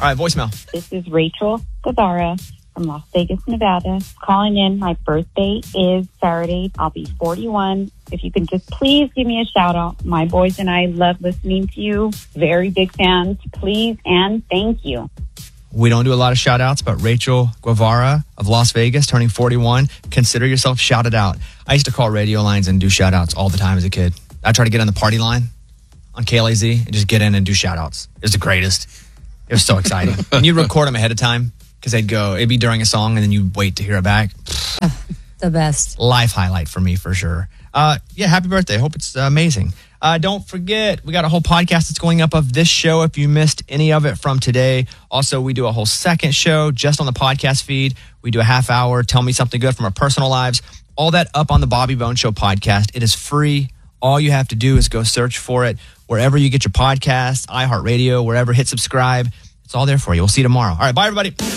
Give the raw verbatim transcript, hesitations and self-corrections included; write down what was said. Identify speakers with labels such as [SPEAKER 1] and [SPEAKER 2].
[SPEAKER 1] right, voicemail.
[SPEAKER 2] This is Rachel Guevara from Las Vegas, Nevada. Calling in. My birthday is Saturday. I'll be forty-one. If you can just please give me a shout out. My boys and I love listening to you. Very big fans. Please and thank you.
[SPEAKER 1] We don't do a lot of shout outs, but Rachel Guevara of Las Vegas, turning forty-one. Consider yourself shouted out. I used to call radio lines and do shout outs all the time as a kid. I tried to get on the party line on K L A Z and just get in and do shout outs. It was the greatest. It was so exciting. And you'd record them ahead of time because they'd go, it'd be during a song and then you'd wait to hear it back.
[SPEAKER 3] The best.
[SPEAKER 1] Life highlight for me for sure. Uh, yeah, happy birthday. Hope it's uh, amazing. Uh, don't forget, we got a whole podcast that's going up of this show if you missed any of it from today. Also, we do a whole second show just on the podcast feed. We do a half hour, tell me something good from our personal lives. All that up on the Bobby Bones Show podcast. It is free. All you have to do is go search for it wherever you get your podcasts, iHeartRadio, wherever. Hit subscribe. It's all there for you. We'll see you tomorrow. All right, bye, everybody.